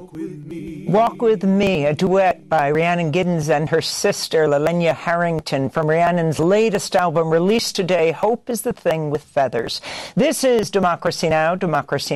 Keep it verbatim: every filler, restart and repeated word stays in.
Walk With Me. Walk With Me, a duet by Rhiannon Giddens and her sister, Lalenya Harrington, from Rhiannon's latest album released today, Hope is the Thing with Feathers. This is Democracy Now!, Democracy